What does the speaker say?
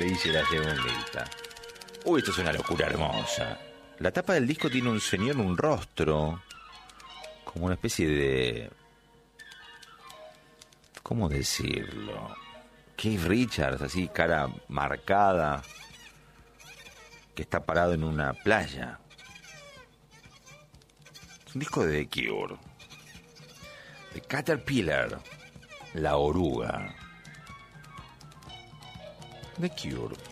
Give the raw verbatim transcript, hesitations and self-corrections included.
Le hice la segundita. Uy, esto es una locura hermosa. La tapa del disco tiene un señor, un rostro, como una especie de... ¿Cómo decirlo? Keith Richards, así, cara marcada, que está parado en una playa. Es un disco de The Cure. The Caterpillar, la oruga. The Cure.